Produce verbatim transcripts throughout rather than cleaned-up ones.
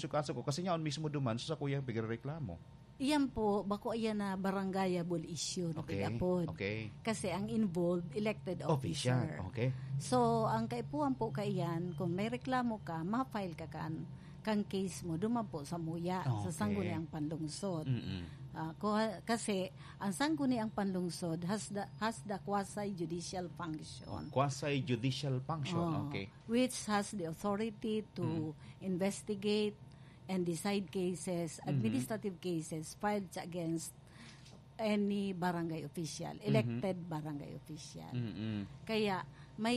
sa kaso ko kasi yaon mismo duman so sa kuyang pigreklamo. Iyan po, bako ayan na barangayable issue na Okay, pigapod. okay. Kasi ang involved, elected officer. Official, okay. So, ang kaipuan po kaiyan, kung may reklamo ka, ma-file ka kan, kang case mo, duman po sa muya, Okay. sa sangguniang panlungsod. Mm-mm. Ah, ko- kasi, ang sangguniang panlungsod has the, has the quasi-judicial function. Quasi-judicial function, Oh, okay. Which has the authority to investigate and decide cases, administrative cases filed against any barangay official, elected barangay official. Mm-mm. Kaya may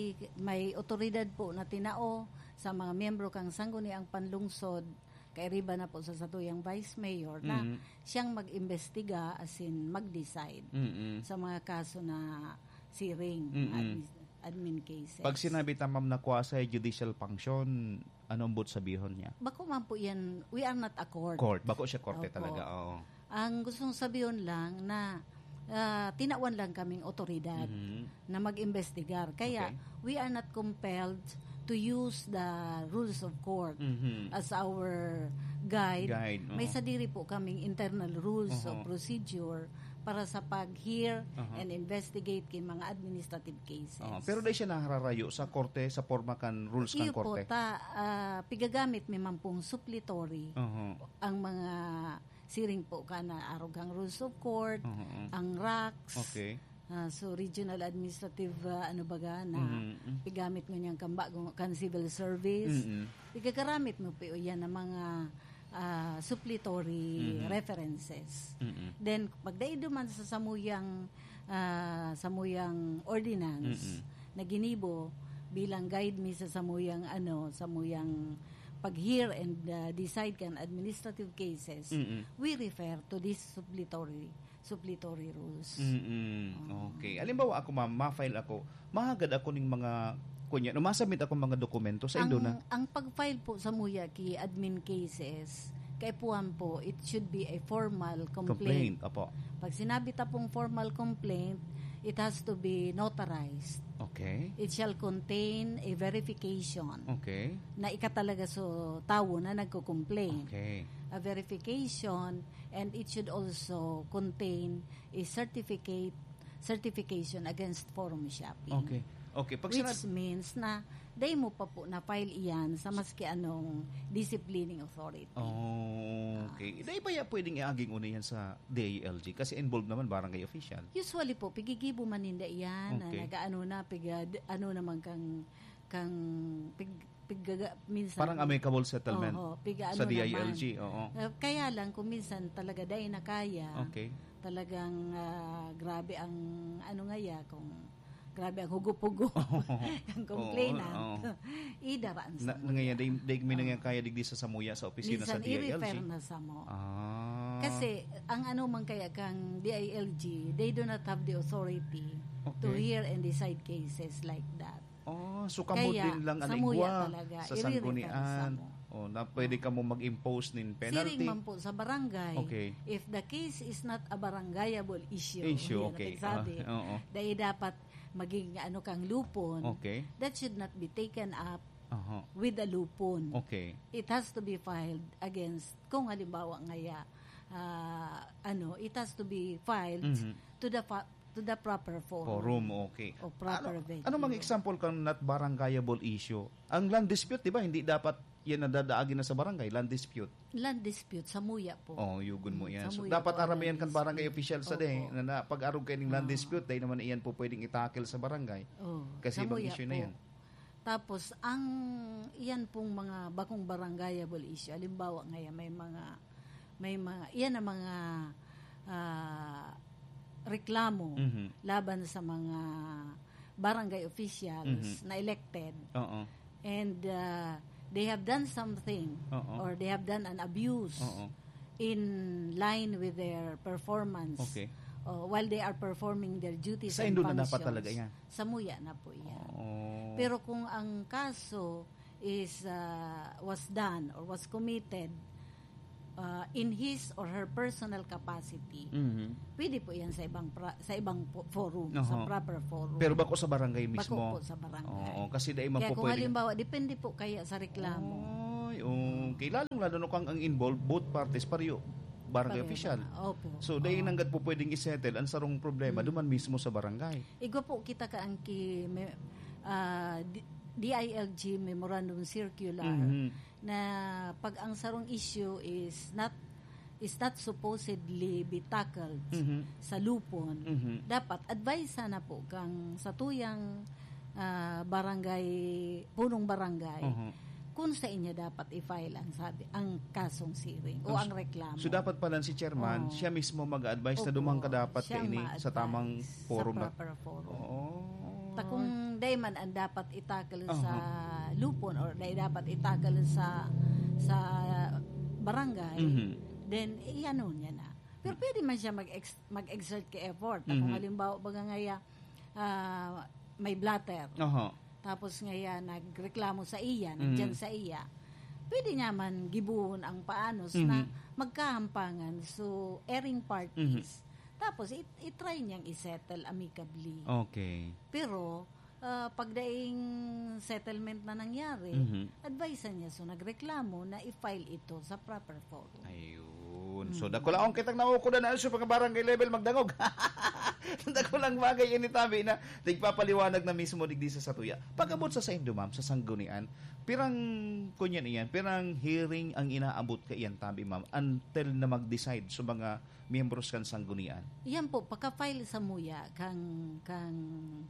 may otoridad po na tinao sa mga miyembro kang sangguniang panlungsod kay riba na po sa satuyang vice mayor na Mhm. siyang mag-imbestiga as in mag-decide Mm-mm. sa mga kaso na siring Mm-mm. admin, admin cases. Pag sinabi tamam na quasi-judicial function, anong but sabihin niya? Bako man po yan, we are not a court. Court. Bako siya korte Opo. talaga, oo. Ang gustong sabihin lang na ah, tinawan lang kaming otoridad Mhm. na mag-investigar. Kaya Okay. we are not compelled to use the rules of court Mhm. as our guide. Guide, oo. May sadiri po kaming internal rules Oo. of procedure para sa pag-hear Oo. and investigate kay mga administrative cases. Oo. Pero dahil siya nahararayo sa korte, sa forma kan rules kan Iyo po, korte. ta, ah, pigagamit may man pong suppletory Oo. ang mga siring po ka na arugang rules of court, Oo. ang R A Cs, Okay. ah, so regional administrative ah, ano baga na Mhm. pigamit mo niyang kamba kan civil service. Mhm. Pigagaramit mo po yan ng mga ah, suppletory Mhm. references. Mhm. Then pagdai duman sa samuyang ah, samuyang ordinance na ginibo bilang guide mi sa samuyang ano, samuyang pag-hear and uh, decide kan administrative cases, Mm-mm. we refer to these suppletory suppletory rules. Mm-mm. Okay. Alimbawa ako ma'am, ma-file ako, mahagad ako ning mga kunya, no, masubmit ako mga dokumento sa ang, indo na. ang pag-file po sa muya ki admin cases, kay puwan po, it should be a formal Complaint, complaint. opo. Pag sinabi ta pong formal complaint, it has to be notarized. Okay. It shall contain a verification Okay. na ikatalaga so tawo na nagko-complain. Okay. A verification, and it should also contain a certificate certification against forum shopping. Okay. Okay. Pag Which sinabi, means na day mo pa po na file iyan sa maski anong disciplining authority. oh, okay. Dahil ba ya pwedeng iaging una yan sa D I L G? Kasi involved naman barangay official. Usually po pigigibo man ninda iyan Okay. na nagaano na piga ano naman kang kang pig, pigaga minsan Parang amicable settlement Oo, piga sa ano D I L G. naman. Oo. Uh, kaya lang kung minsan talaga dahil na kaya Okay. talagang ah, grabe ang ano nga ya kung grabe ang hugo-pugo ang complainant. Oo, oo. Idaraan Na, sa na ngayon, day, day, may nangyayang kaya digdi sa samuya sa opisina sa minsan D I L G. i-refer na sa mo. Ah. Kasi ang ano man kaya kang D I L G, they do not have the authority to Okay. hear and decide cases like that. Oh, so kamo Kaya, din lang sa anigwa muya talaga, sa i-re-refer sanggunian. sa mo. Oh, na pwede ka mo mag-impose nin penalty. Siring man po sa barangay, Okay. if the case is not a barangayable issue, Issue, yun ang okay. nagsabi, Ah, oo. dahil dapat maging ano kang lupon, Okay. that should not be taken up Aha. with a lupon. Okay. It has to be filed against, kung halimbawa ngaya, ah, ano, it has to be filed Mhm. to the fa- to the proper forum. Forum, okay. O proper ano, venue. ano mga example kang not barangayable issue? Ang land dispute, di ba? Hindi dapat yan nadadaagin na sa barangay, land dispute. Land dispute sa muya po. Oh, yugon mo Mm, yan. sa So, muya dapat po, aramihan land kan barangay dispute. official sa Opo. day na, na pag-arog kayo ng land Ah. dispute, dahil naman iyan po pwedeng itakil sa barangay. Oh, Kasi sa ibang muya issue po. na yan. Tapos, ang iyan pong mga bakong barangayable issue, halimbawa ngayon, may mga, may mga, iyan ang mga ah, reklamo Mhm. laban sa mga barangay officials Mhm. na elected. Oo. And uh, they have done something Oo. or they have done an abuse Oo. in line with their performance Okay. uh, while they are performing their duties Sa and Indo na functions. dapat talaga yan? Sa muya na po yan. Oh. Pero kung ang kaso is uh, was done or was committed uh, in his or her personal capacity, Mhm. pwede po yan sa ibang pra- sa ibang po- forum, Oho. sa proper forum. Pero bako sa barangay mismo. Bako po sa barangay. Oo, kasi dahil man Kaya po kung pwede. halimbawa, depende po kaya sa reklamo. Oy, Ay, okay. Lalong-lalo no kang ang involved, both parties, pareho, barangay Pareho official. na. Opo. So, dahil Oo. nanggat po pwedeng isettle ang sarong problema, duman mismo sa barangay. Igwa po kita ka ang ki, me- ah, D- D I L G Memorandum Circular Mhm. na pag ang sarong issue is not is not supposedly be tackled Mhm. sa lupon, Mhm. dapat advise sana po kang sa tuyang ah, barangay, punong barangay, Mhm. kung sa inyo dapat i-file ang sabi ang kasong siring o So- ang reklamo. So, dapat pala si chairman, Oo. siya mismo mag-advise na Opo, dumang ka dapat siya ka ini sa ma-advise tamang forum sa na. proper forum. Oh. Ta kung day man ang dapat itakal Uh-huh. sa lupon or day dapat itakal sa sa barangay, Mhm. then iano niya na. Pero pwede man siya mag mag-exert ka effort. Ta Mhm. Kung halimbawa baga ngaya ah, may blatter, Aha. tapos ngaya nagreklamo sa iya, Mhm. nandyan sa iya, pwede niya man gibuhon ang paanos Mhm. na magkahampangan so airing parties. Mhm. Tapos it, itry niyang isettle amicably. Okay. Pero ah, pagdaing settlement na nangyari, Mhm. advisean niya so nagreklamo na i-file ito sa proper forum. Ayun. So, dako lang kitang naukuda na sa mga barangay level magdangog. Dako lang bagay ini tabi na tigpapaliwanag na mismo digdi sa satuya. Pagabot sa saindo ma'am sa sanggunian, pirang kunyan iyan, pirang hearing ang inaabot ka iyan tabi ma'am until na mag-decide sa mga miyembros kan sanggunian. Yan po, pagka-file sa muya, kang, kang,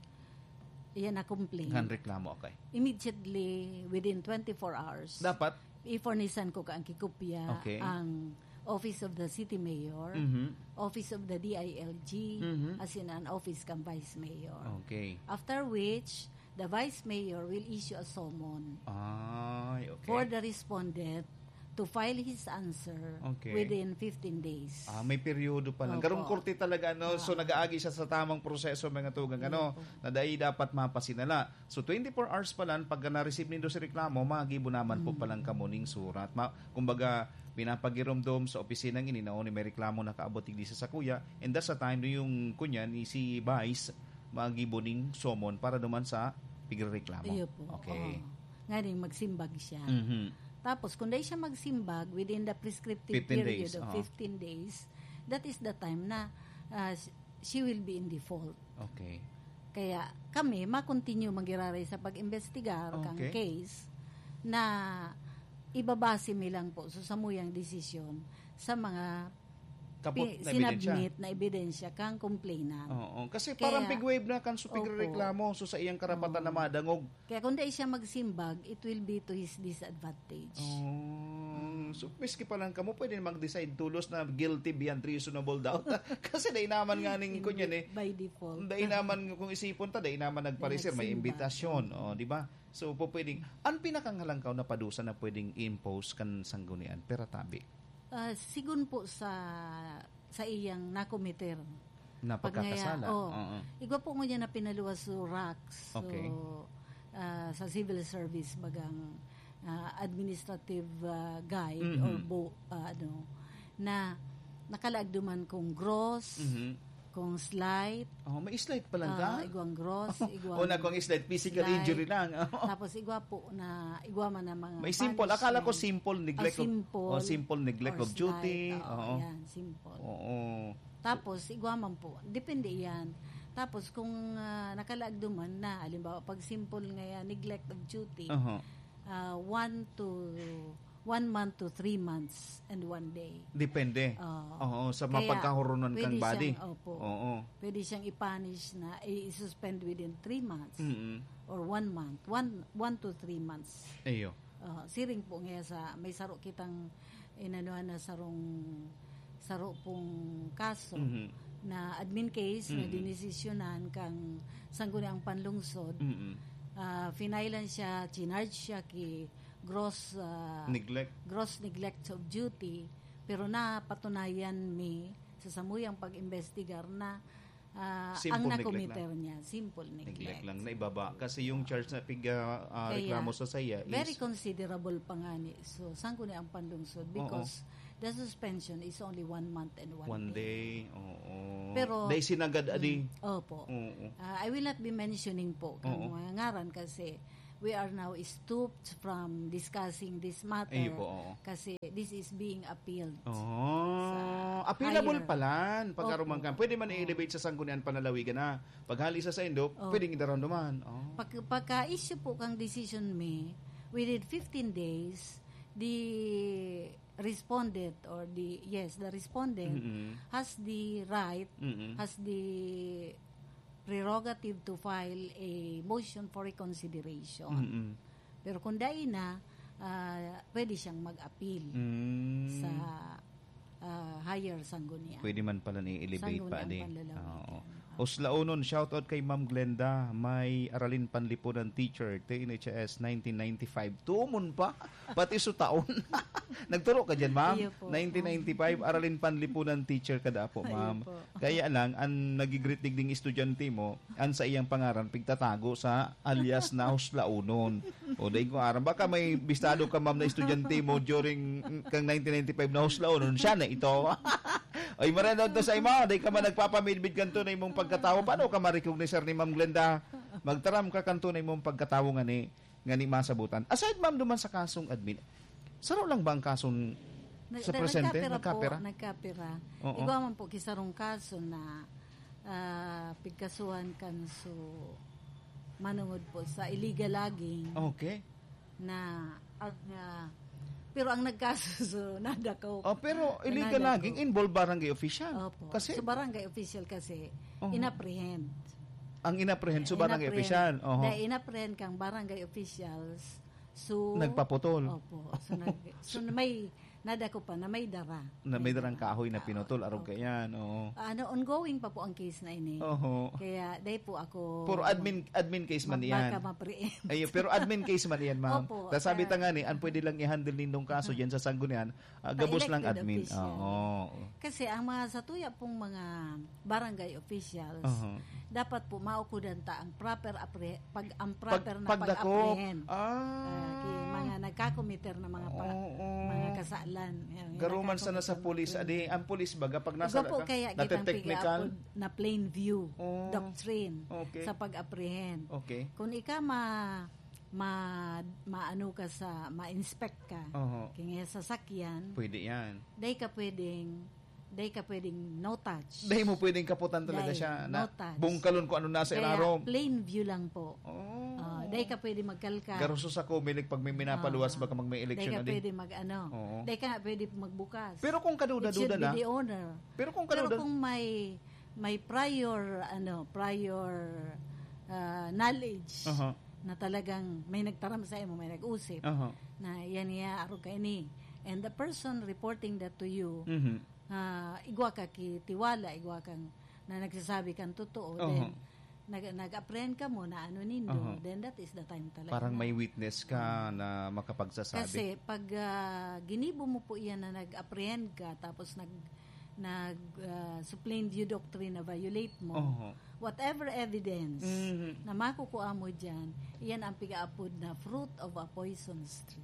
yan na complaint. Kan reklamo okay. Immediately, within twenty-four hours, Dapat i-fornisan ko ka ang kikopya, Okay. ang Office of the City Mayor, Mhm. Office of the D I L G, Mhm. as in an office kang Vice Mayor. Okay. After which, the Vice Mayor will issue a summon Ay, okay. for the respondent to file his answer Okay. within fifteen days. Ah, may peryodo pa lang. Opo. Karong korte talaga, no? So, nag-aagi siya sa tamang proseso, mga tugang, ano? Na dahil dapat mapasinala. So, twenty-four hours pa lang, pag na-receive nindo si reklamo, magibo naman po palang kamuning surat. Ma, kumbaga, pinapagiromdom sa opisinang ini, na ni may reklamo na kaabot igdi sa sakuya, and that's the time na yung, kunyan, ni si Vice, magibo ning somon para duman sa pigreklamo. Iyo po. Okay. Oo. Nga rin, magsimbag siya. Mhm. Tapos, kung dahil siya magsimbag within the prescriptive fifteen period days, of oo. fifteen days, that is the time na uh, she will be in default. Okay. Kaya kami, ma-continue magiraray sa pag-investigar kang Okay. case na ibabase mi lang po so samuyang desisyon sa mga Kapot pi- na ebidensya. sinabmit na ebidensya kang complainant. Oo. Kasi Kaya- parang big wave na kan sa Opo. pigreklamo. So, sa iyang karapatan na madangog. Kaya kung dahil siya magsimbag, it will be to his disadvantage. Oh, so miski pa lang kamo pwede mag-decide tulos na guilty beyond reasonable doubt. Kasi dahil naman nga ning kunyan eh. By default. Dahil naman kung isipon ta, dahil naman nagpareser, may Nagsimba. imbitasyon, oh, di ba? So po pwedeng ang pinakanghalangkaw na padusa na pwedeng i-impose kan sanggunian pera tabi Ah, sigun po sa sa iyang nakomiter. na Pag ngaya, pagkakasala. oh, Oo. igwa po nga na pinaluwas so R A C. So, Okay. ah, sa civil service bagang ah, administrative ah, guide Mhm. or bo, ah, ano, na nakalaagduman kong gross, Mhm. kong slight, Oh, may slide pa lang ka. ah, igwang gross, igwang Una kong slide physical slight. injury lang. Oh. Tapos igwa po na igwa man na mga May simple. Akala ko punishment. simple neglect Ah, simple, of oh, simple neglect or of duty. slight. Oo, Oo. yan, simple. Oo. Tapos, igwaman po. Depende yan. Tapos, kung uh, nakalaagduman na, halimbawa, pag simple nga yan, neglect of duty, Aha. uh, one to, one month to three months and one day. Depende. Oo. Oo, sa Kaya, mapagkahurunan kang pwede body. siyang- opo. Oo. Pwede siyang i-punish na, i-suspend within three months Mm. or one month. One, one to three months. Ayo. Uh, siring po nga sa, may saro kitang inanuhan na sarong, saro pong kaso. Mhm. Na admin case na Mm-mm. dinesisyonan kang sangguniang panlungsod, Mm. uh, finailan siya, chinarge siya ki gross ah, Neglect. gross neglect of duty, pero napatunayan mi sa samuyang pag-investigar na ah, Simple ang neglect nakomiter niya simple neglect. Neglect lang na ibaba kasi yung charge na pig uh, uh, Kaya, reklamo sa saya is Very considerable pa nga ni so sangguniang panlungsod because the suspension is only one month and one, one day. Oo. Pero- Dahil sinagad adi. Opo. Oo. Ah, I will not be mentioning po kang Oo. mga ngaran kasi we are now stooped from discussing this matter Ayun po, oo. kasi this is being appealed. Oh, appealable higher. pala pag-aruman Opo. ka. Pwede man i-elevate sa sanggunian panalawigan na. Paghali sa Sendo, Opo. pwedeng idaramdaman. Oh. Pag, pagka-issue po kang decision me, within fifteen days, the respondent or the, yes, the respondent Mm-mm. has the right, Mm-mm. has the prerogative to file a motion for reconsideration. Mm-mm. Pero kung dahil na, ah, pwede siyang mag-appeal Mm. sa ah, higher sanggunian. Pwede man pala ni-elevate pa Sangguniang din. panlalawigan. Oo. Oslaunon, shoutout kay Ma'am Glenda. May aralin panlipunan teacher, T N H S nineteen ninety-five. Tumon pa. Pati su taon. Nagturo ka dyan, ma'am? Iyo po. nineteen ninety-five, aralin panlipunan teacher kada po, ma'am. Iyo po. Kaya lang, ang nagigreeting ding estudyante mo, ang sa iyang pangaran, pigtatago sa alias na Oslaunon. O, dahil ko aram, baka may bistado ka, ma'am, na estudyante mo during kang nineteen ninety-five na Oslaunon. Siya na ito. Ay, maranod to sa ima. Dahil ka man nagpapamidbid kanto na imong pagkatawo. Paano ka ma-recognize ni Ma'am Glenda? Magtaram ka kanto na imong pagkatawo nga ni, nga ni masabutan. Aside, ma'am, duman sa kasong admin, saro lang ba ang kasong Nag- sa nag- presente? Nagkapira Nagkapira? po, nagkapira. Oo. Igwa man po kisarong kaso na ah, pigkasuhan kan so manungod po sa illegal logging Okay. na ang ah, pero ang nagkaso so nadako. Oh, pero illegal Nanalo laging ko. involved barangay official. Opo. Kasi so barangay official kasi Oo. inapprehend. ang inapprehend sa barangay official. Oho. Dahil inapprehend kang barangay officials so Nagpaputol. Opo. So, nag, so may nadako pa na may dara. Na may darang kahoy na pinutol. Arog ka yan. Oo. Ano, ongoing pa po ang case na ini. Oho. Kaya, day po ako... Puro admin admin case man yan. Baka ma-preempt. Ay, pero admin case man yan, ma'am. Opo, Tapos sabi uh, ta nga ni, an pwede lang i-handle nindong kaso diyan sa sanggunian, uh, gabos lang elected admin. official. Oo. Kasi ang mga sa tuya pong mga barangay officials, Oho. dapat po maukudan ta ang proper appre- pag ang Pag, proper na pagdako. pag-apprehend. Ah. Ah, kay mga nagkakomiter na mga pa, Oo. mga kasalan. Yan, mga Garuman sana sa nagkakomiter pulis. na Adi, ang pulis baga pag nasa Igo po ka, kaya natin kitang technical. piga na plain view Oh. doctrine Okay. sa pag-apprehend. Okay. Kung ika ma ma maano ka sa ma-inspect ka Oho. kaya sa sasakyan, Pwede yan. day ka pwedeng day ka pwedeng no touch. Dahil mo pwedeng kaputan talaga Dahil, siya na no touch. bungkalon ko ano nasa Kaya ilarom. plain view lang po. Oh. Uh, day ka pwede magkalka. Garuso sa kumilig pag may minapaluwas Ah. baka mag may Day election ka na din. pwede mag ano. Oo. Day ka nga pwede magbukas. Pero kung It should kaduda-duda be na, the owner. pero kung Pero kaduda, kung may may prior ano, prior uh, knowledge Aha. na talagang may nagtaram sa imo, may nag-usip Aha. na yan iya aro ka ini. And the person reporting that to you, Mhm. uh, igwa ka ki tiwala, igwa kang na nagsasabi kang totoo, Aha. then nag nag-apprehend ka mo na ano nindo, Aha. then that is the time talaga. Parang na. may witness ka na makapagsasabi. Kasi pag ah, ginibo mo po iyan na nag-apprehend ka tapos nag nag ah, so plain view doctrine na violate mo, Oho. whatever evidence Mhm. na makukuha mo dyan, iyan ang pigaapod na fruit of a poisonous tree.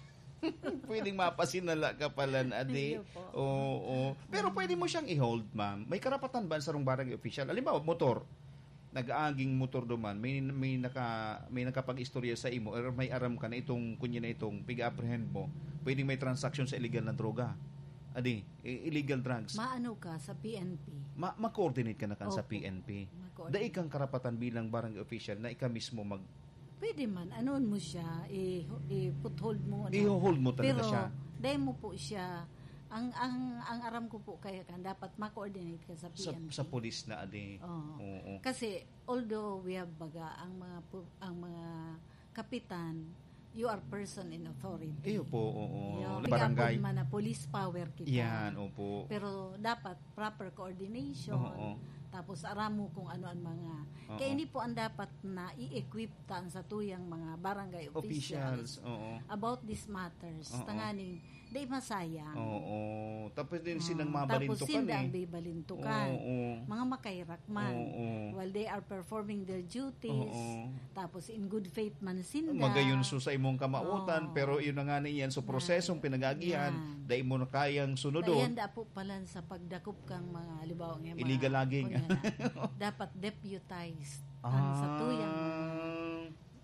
Pwedeng mapasinala ka pala na adi. Iyo po. Oo, oo. Pero pwede mo siyang i-hold, ma'am. May karapatan ba sa rong barangay official? Halimbawa, motor. Nag-aaging motor duman, may may naka may nakapag-istorya sa imo or may aram ka na itong kunya na itong pig-apprehend mo. Pwedeng may transaction sa illegal na droga. Adi, i- illegal drugs. Maano ka sa P N P? Ma- ma-coordinate ka na kan sa Opo. P N P. Ma-coordinate. Dai kang karapatan bilang barangay official na ika mismo mag Pwede man, anoon mo siya, i- i-put hold mo. ano. i-hold mo talaga Pero, siya. dahil mo po siya, ang ang ang aram ko po kaya kan dapat ma-coordinate ka sa P Sa, N P. sa police na adi. Oo. Oo. Kasi although we have baga ang mga pu- ang mga kapitan, you are person in authority. Iyo po, oo. Yung Barangay. man na police power kita. Yan, opo. Pero dapat proper coordination. Oo. Tapos aram mo kung ano ang mga Oo. kaya hindi po ang dapat na i-equip taan sa tuyang mga barangay Officials, officials, oo. about these matters. Oo. Tanganing di masayang. Oo. Tapos din Oo. silang Tapos mabalintukan sila ang eh. bibalintukan. Oo. Mga makairakman. Oo. While they are performing their duties. Oo. Tapos in good faith man sinda. Magayon so sa imong kamautan, Oo. pero yun na nga niyan so prosesong pinagagihan, Yan. dahil mo na kayang sunodon. Dayan da po pala sa pagdakop kang mga halimbawa nga mga Illegal logging. kunya na, dapat deputized ang sa tuyang Ah,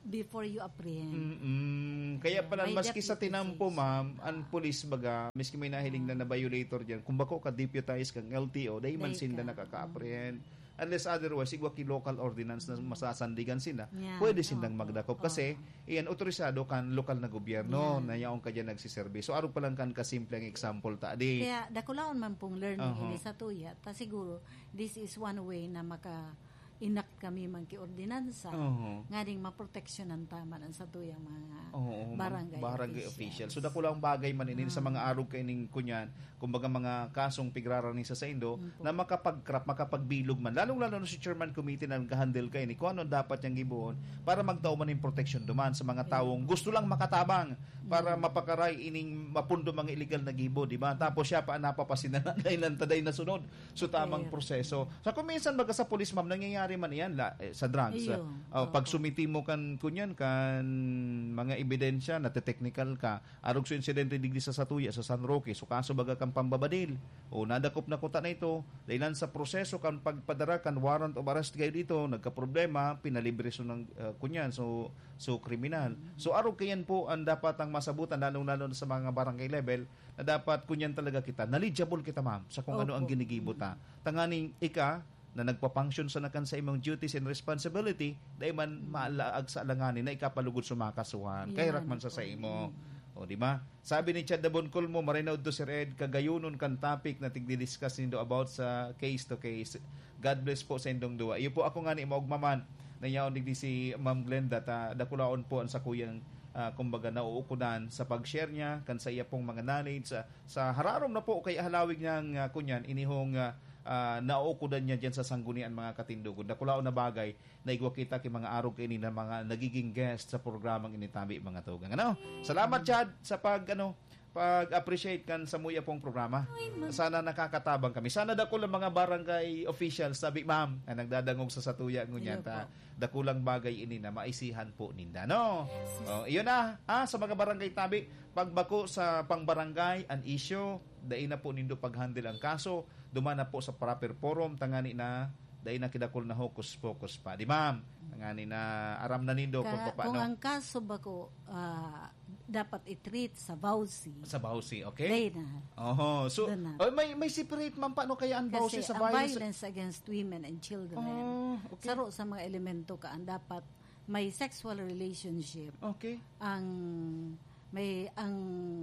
before you apprehend. Mm-mm. Kaya pala, May maski sa deputies. tinampo, ma'am, ang police baga, miski may nahiling na na-violator dyan, kung bako ka-deputize kang L T O, dahil man Dahil sila ka. nakaka-apprehend. Unless otherwise, igwa ki local ordinance na masasandigan sila, Yeah. pwede silang Oo. magdakop. Oo. Kasi, iyan, otorisado kan lokal na gobyerno Yeah. na yaong ka dyan nagsiservice. So, aro pa lang kan kasimple ang example ta. Di, Kaya dakulaon man pong learning Uh-huh. ini sa tuya. Ta siguro this is one way na maka inak kami man ki ordinansa Oo. nga ding maproteksyonan tama ang sa tuyang mga Oo, barangay, barangay officials. official. So dako lang bagay man ini sa mga arog kaining kunyan, kumbaga mga kasong pigraraning sa Saindo Mm po. na makapag-crap, makapagbilog man. Lalong-lalo na si chairman committee na nag-handle kay ni kung ano dapat niyang gibuon para magtao man ng protection duman sa mga taong gusto lang makatabang para mapakaray ining mapundo mga illegal na gibo, di ba? Tapos siya pa napapasinanan na taday na sunod. So tamang Okay. proseso. So kung minsan baga sa police ma'am nangyayari man iyan la, eh, sa drugs. Iyo. Uh, Oo. pag sumiti mo kan kunyan kan mga ebidensya na technical ka arog sa insidente digdi sa Satuya sa San Roque so kaso baga kang pambabadil o nadakop na kuta na ito dahilan sa proseso kan pagpadara kan warrant of arrest kayo dito nagka-problema pinalibre so ng uh, kunyan so so kriminal so arog kayan po ang dapat ang masabutan lalong-lalo na sa mga barangay level na dapat kunyan talaga kita knowledgeable kita ma'am sa kung ano ang Opo. ginigibot ta tanganing ika na nagpa-function sa nakan sa imong duties and responsibility dahil man maalaag sa alanganin na ikapalugod sumakasuhan kay Yan rakman sa po. sa imo o di ba sabi ni Chad Dabon-Colmo marinaud do Sir Ed kagayunon kan topic na tigdi-discuss nindo about sa case to case God bless po sa indong duwa iyo po ako nga ni maugmaman na yaon digdi si Ma'am Glenda ta dakulaon po ang sa kuyang uh, kumbaga nauukudan sa pag-share niya kan sa iya pong mga knowledge sa, sa hararom na po kay halawig niyang uh, kunyan inihong uh, uh, nauukudan niya diyan sa sanggunian mga katindugon. Dakulaon na bagay na igwa kita kay mga arog kay na mga nagiging guest sa programang initabi mga tugang. Ano? Salamat Chad sa pag ano pag-appreciate kan sa muya pong programa. Sana nakakatabang kami. Sana dako lang mga barangay officials sabi ma'am na nagdadangog sa Satuya ngunyan ta dakulang bagay ini na maisihan po ninda no. Oh, iyon na ah, sa mga barangay tabi pagbako sa pangbarangay an issue dai na po nindo pag-handle ang kaso duman na po sa proper forum tangani na dai na kidakol na hocus pocus pa di ma'am tangani na aram na nindo kung Ka, paano kung ang kaso ba ko ah, dapat i-treat sa Bausi. sa Bausi okay. Day na. Oho. So, Doon na. oh, may may separate man paano kaya ang Bausi Kasi sa ang violence? violence against women and children, Oh, okay. saro sa mga elemento ka, ang dapat may sexual relationship, Okay. ang may ang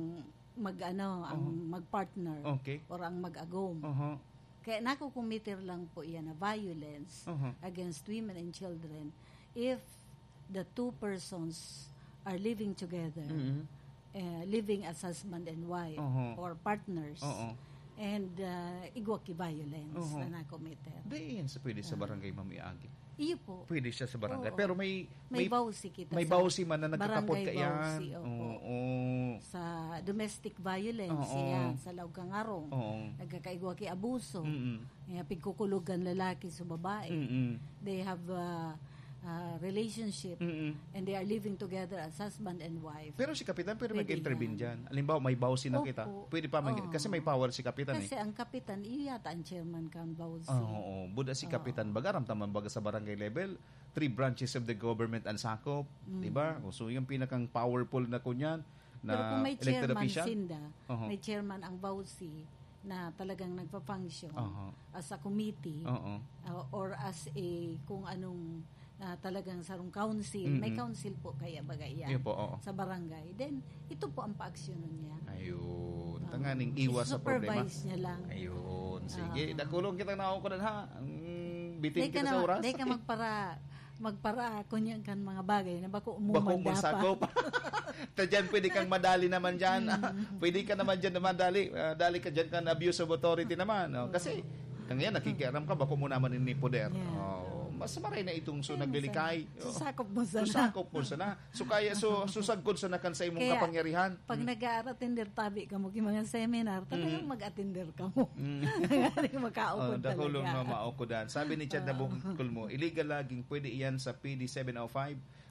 mag-ano, ang mag-partner, Okay. or ang mag-agom. Oho. Kaya nakukumiter lang po yan na violence Uh-huh. against women and children if the two persons are living together, Mhm. uh, living as husband and wife Uh-huh. or partners, Oo. and uh, igwaki violence Uh-huh. na nakomiter. Di yan sa pwede sa barangay mamiagi. Iyo po. Pwede siya sa barangay. Oo. Pero may May, bawsi kita may sa bawsi man na nagkakapot barangay ka yan. bawsi, opo. Oo. Sa domestic violence, Oo. yan, sa Laugkangarong. Oo. Nagkakaigwaki abuso. Mm-mm. Kaya pigkukulugan lalaki sa babae. Mm-mm. They have a, a relationship Mm-mm. and they are living together as husband and wife. Pero si Kapitan pwede Pwede mag-intervene yan. dyan. Alimbawa, may bawsi na Opo. kita. Pwede pa mag- Oo. kasi may power si Kapitan Kasi eh. ang kapitan, iyo yata ang chairman kan bawsi. Oo, oo. Buda si Kapitan Baga, ramtaman baga sa barangay level, three branches of the government ang sakop, di ba? So yung pinakang powerful na kunyan na Pero kung may elected chairman, official. Sinda, Oo. may chairman ang bawsi na talagang nagpa-function Oo. as a committee Oo. uh, or as a kung anong uh, talagang sarong council. Mm-mm. May council po kaya bagay yan Yun po, oo. sa barangay. Then, ito po ang paaksyonan niya. Ayun. Tanganing iwas sa problema. Supervise niya lang. Ayun. Sige, nakulong kita na ako na ha. Mm, bitin Day ka kita na, sa oras. day ka magpara magpara kunyan kan mga bagay na bako Bako umumanda mo pa. sakop. Ta dyan, pwede kang madali naman dyan. Mm. Pwede ka naman dyan naman dali. Ah, dali ka dyan kan abuse of authority naman. Oh. Kasi, kang yan, nakikiaram ka, bako mo naman ini poder. Yeah. Oh, mas maray na itong so nagbilikay. Oh. Susakop mo sana. Susakop mo sana. So kaya, so susagkod sa nakan sa imong Kaya, kapangyarihan. Pag nag-a-attender tabi ka mo kay mga seminar, talagang mag-attender ka mo. Mm. Talagang Oh, makaukod dakulong talaga. na maukudan. Sabi ni Chad Nabungkol mo, illegal laging pwede iyan sa P D seven oh five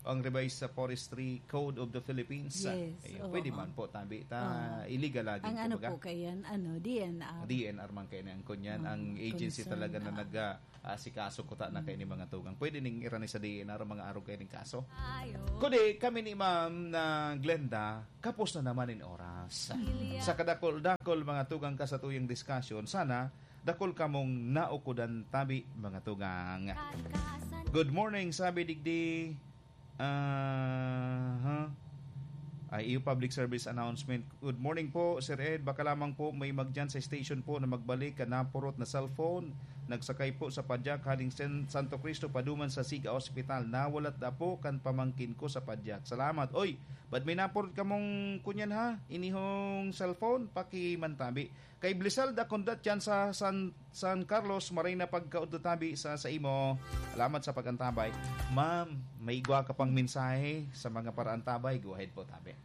ang revised sa Forestry Code of the Philippines. Yes, Ayun, oo. pwede man po tabi ta illegal lagi Ang ano kumbaga. po kayan, ano, D N R. D N R man kayo na ang kunyan. Ah, ang agency concern, talaga na ah. nag uh, sikaso ko ta na kayo ni mga tugang. Pwede ning irani sa D N R mga araw kayo ning kaso. Kundi kami ni Ma'am na Glenda, kapos na naman in oras. Sa kadakol-dakol mga tugang ka sa tuyang discussion, sana dakol kamong naukudan tabi mga tugang. Good morning, sabi digdi. Uh, huh? Ay, iyo public service announcement. Good morning po, Sir Ed. Baka lamang po may magdyan sa station po na magbalik ka napurot na cellphone. Nagsakay po sa Padyak haling Santo Cristo paduman sa Siga Hospital. Nawalat na po kan pamangkin ko sa Padyak. Salamat. Oy, ba't may napurot ka mong kunyan ha? Inihong cellphone, pakimantabi. Kay Blisalda Condat yan sa San, San Carlos, maray na pagkaudutabi sa sa imo. Salamat sa pagantabay. Ma'am, may igwa ka pang mensahe sa mga paraantabay. Go ahead po, tabi.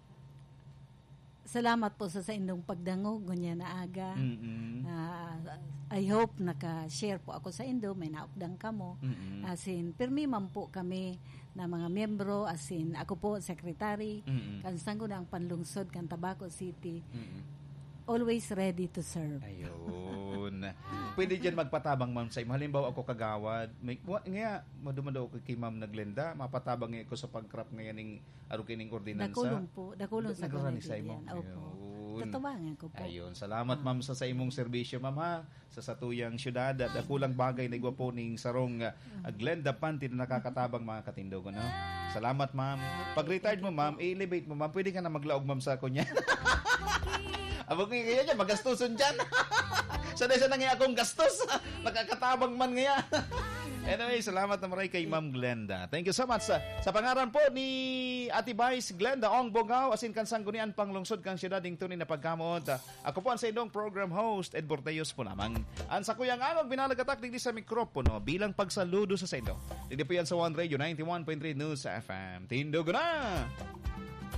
Salamat po sa sa indong pagdangog, gunya na aga. Mm-mm. Uh, I hope naka-share po ako sa indo, may naupdang kamo. Mm-mm. As in, pirmi man po kami na mga miyembro, as in, ako po, secretary, Mm-mm. kansang ko na ang panlungsod, kan Tabaco City. Mm-mm. Always ready to serve. Ayun. Pwede dyan magpatabang, ma'am, sa halimbawa ako kagawad. May, wa, nga, madumadaw ko kay ma'am na Glenda, mapatabang nga ako sa pagkrap ngayon ng arukining ordinansa. Dakulong po, dakulong sa Nagrani sa imo. yan. Opo. Ayun. Tatawangan ko po. Ayun. Salamat, ma'am, sa sa imong serbisyo, ma'am, ha? Sa satuyang syudad at akulang bagay na igwa po ning sarong uh, Glenda Panty na nakakatabang mga katindog. No? Salamat, ma'am. Pag-retired mo, ma'am, i-elevate mo, ma'am. Pwede ka na maglaog, ma'am, sa kunya. Abog nga kaya dyan, magastuson dyan. Sanay sa nangyay akong gastos. Nakakatabang man nga. Anyway, salamat na maray kay Ma'am Glenda. Thank you so much. Sa, sa pangaran po ni Ate Vice Glenda Ong Bongao, asin kansang-gunian pang lungsod kang siyudad ding tunay na pagkamot. Ako po ang sa indong program host, Ed Bortayos po lamang. Ang sa kuyang anog, binalagatak digdi sa mikropono bilang pagsaludo sa sa indo. Digdi po yan sa One Radio ninety-one point three News F M. Tindog na!